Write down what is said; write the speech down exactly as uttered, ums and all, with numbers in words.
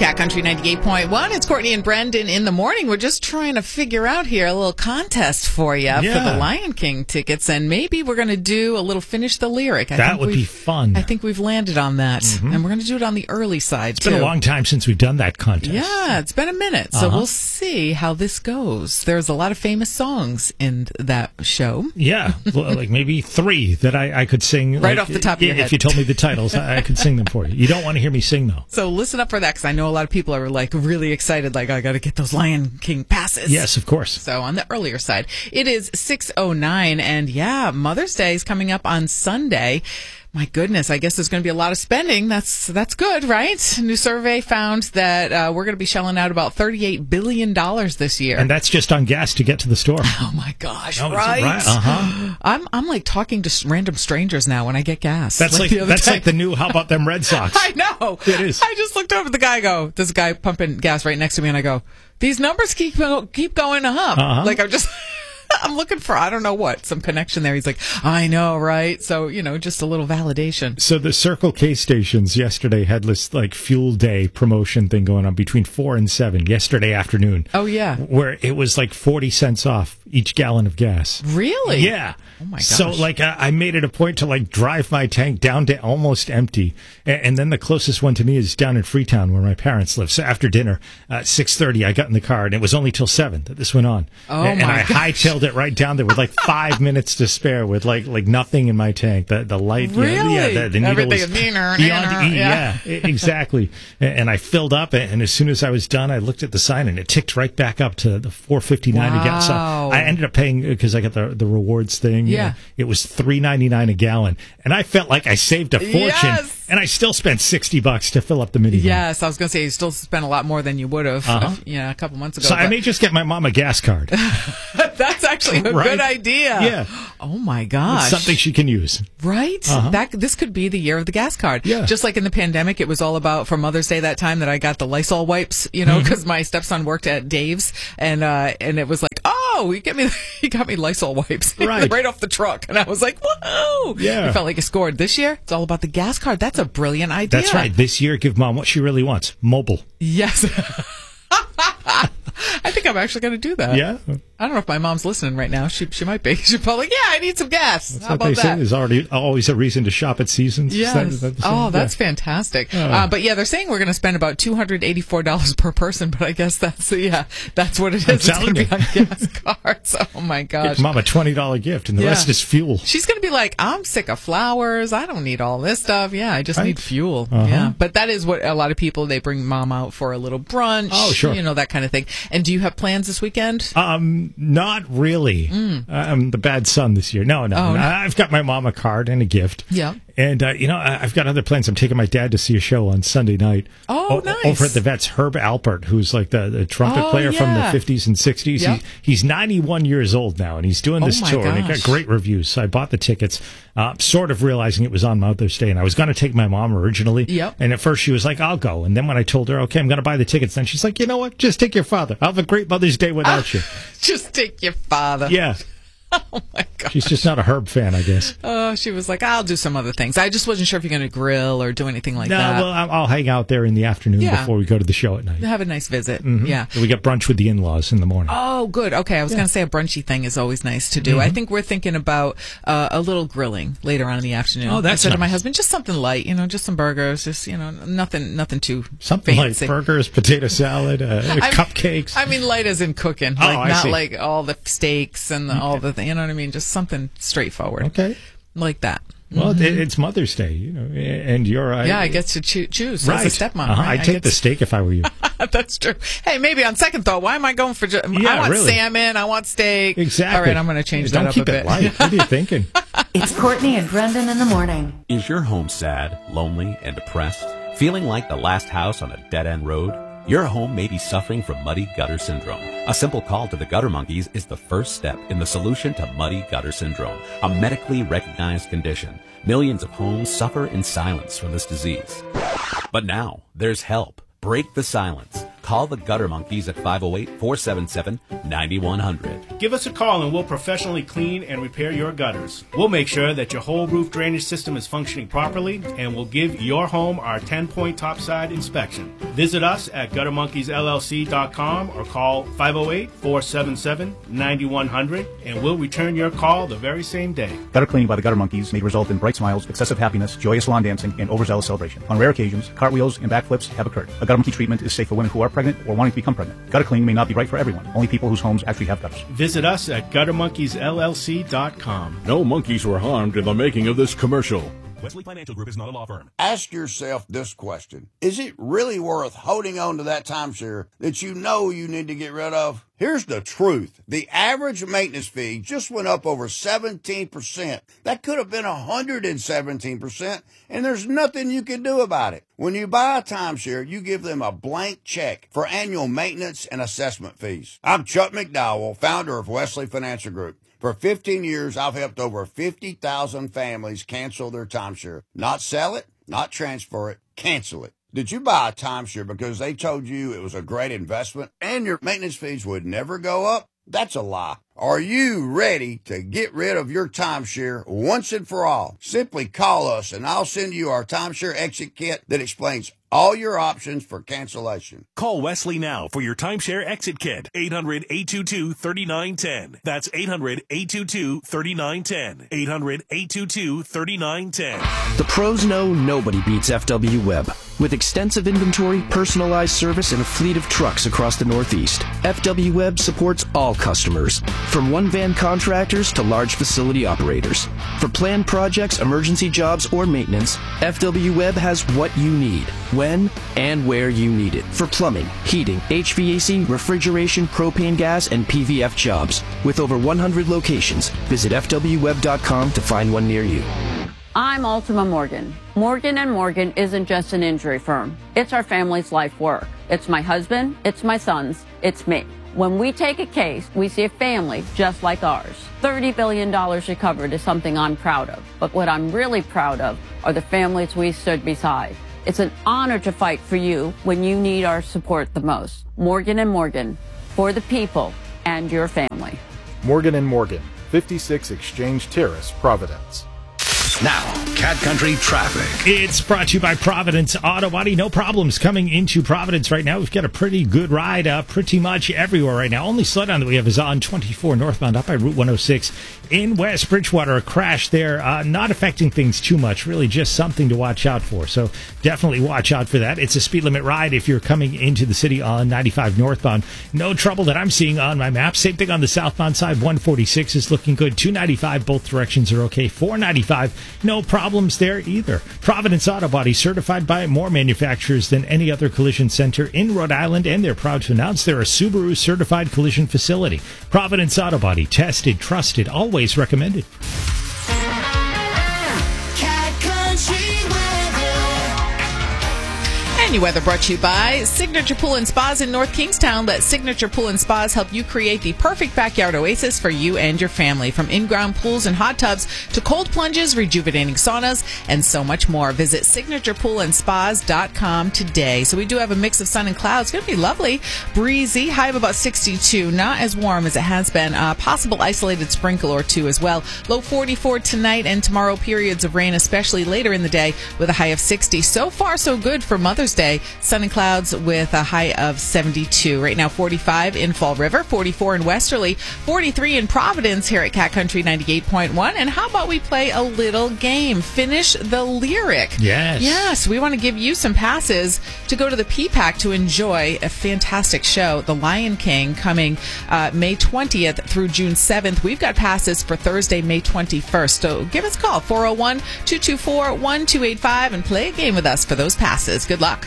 Cat Country ninety-eight point one. It's Courtney and Brendan in the morning. We're just trying to figure out here a little contest for you yeah. for the Lion King tickets, and maybe we're going to do a little Finish the Lyric. I that think would be fun. I think we've landed on that, mm-hmm. and we're going to do it on the early side, It's too. been a long time since we've done that contest. Yeah, it's been a minute, so uh-huh. we'll see how this goes. There's a lot of famous songs in that show. Yeah, well, like maybe three that I, I could sing. Right like, off the top of your if head. If you told me the titles, I, I could sing them for you. You don't want to hear me sing, though. So listen up for that, because I know a lot of people are like really excited, like, I got to get those Lion King passes. Yes, of course. So on the earlier side, it is six oh nine, and yeah, Mother's Day is coming up on Sunday. My goodness, I guess there's going to be a lot of spending. That's that's good, right? A new survey found that uh, we're going to be shelling out about thirty-eight billion dollars this year. And that's just on gas to get to the store. Oh, my gosh, oh, right? right? Uh-huh. I'm I'm like talking to random strangers now when I get gas. That's like, like that's day. like the new, how about them Red Sox? I know. It is. I just looked over at the guy, I go, this guy pumping gas right next to me, and I go, these numbers keep keep going up. Uh-huh. Like, I'm just... I'm looking for, I don't know what, some connection there. He's like, I know, right? So, you know, just a little validation. So the Circle K stations yesterday had this, like, Fuel Day promotion thing going on between four and seven yesterday afternoon. Oh, yeah. Where it was like forty cents off each gallon of gas. Really? Yeah. Oh, my gosh. So, like, I, I made it a point to, like, drive my tank down to almost empty. And, and then the closest one to me is down in Freetown where my parents live. So after dinner, at uh, six thirty, I got in the car, and it was only till seven that this went on. Oh, and, my And I gosh. hightailed it right down there with like five minutes to spare, with like like nothing in my tank. The the light, really? You know, yeah, the, the needle Everything was is meaner, beyond meaner, E. yeah. Yeah, exactly. And, and I filled up, and as soon as I was done, I looked at the sign, and it ticked right back up to the four fifty-nine Wow. a gallon. So I ended up paying, because I got the the rewards thing. Yeah, you know, it was three ninety-nine a gallon, and I felt like I saved a fortune. Yes. And I still spent sixty bucks to fill up the minivan. Yes, I was going to say you still spent a lot more than you would have, Uh-huh. yeah, a couple months ago. So but I may just get my mom a gas card. That's actually a Right? good idea. Yeah. Oh my gosh. It's something she can use. Right? Uh-huh. That this could be the year of the gas card. Yeah. Just like in the pandemic, it was all about, for Mother's Day that time, that I got the Lysol wipes, you know, because my stepson worked at Dave's, and uh, and it was like, oh, you get me, you got me Lysol wipes Right. right off the truck, and I was like, whoa! Yeah. It felt like it scored. This year, it's all about the gas card. That's a brilliant idea. That's right. This year, give mom what she really wants: mobile. Yes. I think I'm actually going to do that. Yeah. I don't know if my mom's listening right now. She she might be. She's probably like, yeah, I need some gas. That's How what they about say. that? There's already always a reason to shop at Seasons. Yes. Is that- is that the same? Oh, that's Yeah. fantastic. Oh. Uh, but yeah, they're saying we're going to spend about two hundred eighty-four dollars per person, but I guess that's, yeah, that's what it is. I'm It's going to telling be on gas cards. Oh my gosh. Give mom a twenty dollar gift, and the Yeah. rest is fuel. She's going to be like, I'm sick of flowers. I don't need all this stuff. Yeah, I just Right. need fuel. Uh-huh. Yeah. But that is what a lot of people, they bring mom out for a little brunch. Oh, sure. You know, that kind of thing. And do you have plans this weekend? Um, not really. Mm. I'm the bad son this year. No, no. Oh, no. I've got my mom a card and a gift. Yeah. And, uh, you know, I- I've got other plans. I'm taking my dad to see a show on Sunday night. Oh, o- nice. Over at the Vets. Herb Alpert, who's like the, the trumpet Oh, player from the yeah. fifties and sixties. Yep. He, he's ninety-one years old now, and he's doing Oh, this my tour. And it gosh. got great reviews. So I bought the tickets, uh, sort of realizing it was on Mother's Day. And I was going to take my mom originally. Yep. And at first she was like, I'll go. And then when I told her, okay, I'm going to buy the tickets, then she's like, you know what? Just take your father. I'll have a great Mother's Day without you. Just take your father. Yeah. Oh my god. She's just not a Herb fan, I guess. Oh, she was like, I'll do some other things. I just wasn't sure if you're going to grill or do anything like no, that. well, I'll I'll hang out there in the afternoon Yeah. before we go to the show at night. Have a nice visit. Mhm. Yeah. We got brunch with the in-laws in the morning. Oh, good. Okay, I was Yeah. going to say a brunchy thing is always nice to do. Mhm. I think we're thinking about uh, a little grilling later on in the afternoon. Oh, that's I said to my nice. husband, just something light, you know, just some burgers, just, you know, nothing nothing too Something fancy. like burgers, potato salad, uh, I'm- cupcakes. I mean, light as in cooking, Oh, like I not see. like all the steaks and the, all the, th- you know what I mean? Just something straightforward, Okay. like that. Well, it, it's Mother's Day, you know, and you're... Uh, Yeah, I get to choo- choose right. as a stepmom. Uh-huh. Right? I'd I take get the to- steak if I were you. That's true. Hey, maybe on second thought, why am I going for? Ju- I Yeah, want really. salmon. I want steak. Exactly. All right, I'm going to change Don't that up keep a it bit. light. What are you thinking? It's Courtney and Brendan in the morning. Is your home sad, lonely, and depressed? Feeling like the last house on a dead-end road? Your home may be suffering from muddy gutter syndrome. A simple call to the Gutter Monkeys is the first step in the solution to muddy gutter syndrome, a medically recognized condition. Millions of homes suffer in silence from this disease. But now, there's help. Break the silence. Call the Gutter Monkeys at five oh eight, four seven seven, nine one zero zero. Give us a call and we'll professionally clean and repair your gutters. We'll make sure that your whole roof drainage system is functioning properly, and we'll give your home our ten-point topside inspection. Visit us at gutter monkeys L L C dot com or call five oh eight, four seven seven, nine one zero zero and we'll return your call the very same day. Gutter cleaning by the Gutter Monkeys may result in bright smiles, excessive happiness, joyous lawn dancing, and overzealous celebration. On rare occasions, cartwheels and backflips have occurred. A Gutter Monkey treatment is safe for women who are pregnant or wanting to become pregnant. Gutter cleaning may not be right for everyone, only people whose homes actually have gutters. Visit us at gutter monkeys L L C dot com. No monkeys were harmed in the making of this commercial. Wesley Financial Group is not a law firm. Ask yourself this question. Is it really worth holding on to that timeshare that you know you need to get rid of? Here's the truth. The average maintenance fee just went up over seventeen percent. That could have been one hundred seventeen percent, and there's nothing you can do about it. When you buy a timeshare, you give them a blank check for annual maintenance and assessment fees. I'm Chuck McDowell, founder of Wesley Financial Group. For fifteen years, I've helped over fifty thousand families cancel their timeshare. Not sell it, not transfer it, cancel it. Did you buy a timeshare because they told you it was a great investment and your maintenance fees would never go up? That's a lie. Are you ready to get rid of your timeshare once and for all? Simply call us and I'll send you our timeshare exit kit that explains all your options for cancellation. Call Wesley now for your timeshare exit kit. eight hundred, eight two two, three nine one zero. That's eight hundred, eight two two, three nine one zero. eight hundred, eight two two, three nine one zero. The pros know nobody beats F W Web. With extensive inventory, personalized service, and a fleet of trucks across the Northeast, F W Web supports all customers, from one-van contractors to large facility operators. For planned projects, emergency jobs, or maintenance, F W Web has what you need, when and where you need it. For plumbing, heating, H V A C, refrigeration, propane gas, and P V F jobs. With over one hundred locations, visit F W web dot com to find one near you. I'm Ultima Morgan. Morgan and Morgan isn't just an injury firm. It's our family's life work. It's my husband, it's my sons, it's me. When we take a case, we see a family just like ours. thirty billion dollars recovered is something I'm proud of. But what I'm really proud of are the families we stood beside. It's an honor to fight for you when you need our support the most. Morgan and Morgan, for the people and your family. Morgan and Morgan, fifty-six Exchange Terrace, Providence. Now, Cat Country traffic. It's brought to you by Providence Auto Body. No problems coming into Providence right now. We've got a pretty good ride uh, pretty much everywhere right now. Only slowdown that we have is on twenty-four northbound up by Route one oh six in West Bridgewater. A crash there, uh, not affecting things too much, really just something to watch out for. So definitely watch out for that. It's a speed limit ride if you're coming into the city on ninety-five northbound. No trouble that I'm seeing on my map. Same thing on the southbound side. one forty-six is looking good. two ninety-five, both directions are okay. four ninety-five, no problems there either. Providence Auto Body, certified by more manufacturers than any other collision center in Rhode Island, and they're proud to announce they're a Subaru certified collision facility. Providence Auto Body, tested, trusted, always recommended. Any weather brought to you by Signature Pool and Spas in North Kingstown. Let Signature Pool and Spas help you create the perfect backyard oasis for you and your family. From in-ground pools and hot tubs to cold plunges, rejuvenating saunas, and so much more. Visit signature pool and spas dot com today. So we do have a mix of sun and clouds. It's going to be lovely. Breezy, high of about sixty-two. Not as warm as it has been. Uh, possible isolated sprinkle or two as well. Low forty-four tonight, and tomorrow periods of rain, especially later in the day, with a high of sixty. So far, so good for Mother's Day. Sun and clouds with a high of seventy-two. Right now, forty-five in Fall River, forty-four in Westerly, forty-three in Providence here at Cat Country ninety-eight point one. And how about we play a little game? Finish the lyric. Yes. Yes, we want to give you some passes to go to the P PAC to enjoy a fantastic show, The Lion King, coming uh, May twentieth through June seventh. We've got passes for Thursday, May twenty-first. So give us a call, four oh one, two two four, one two eight five, and play a game with us for those passes. Good luck.